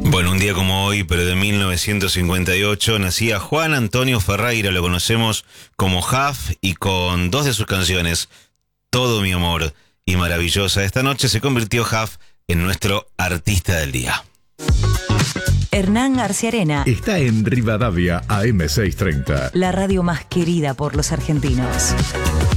Bueno, un día como hoy, pero de 1958, nacía Juan Antonio Ferreyra, lo conocemos como Huff, y con dos de sus canciones, Todo mi amor y Maravillosa, esta noche se convirtió Huff en nuestro artista del día. Hernán Arciarena está en Rivadavia AM630. La radio más querida por los argentinos.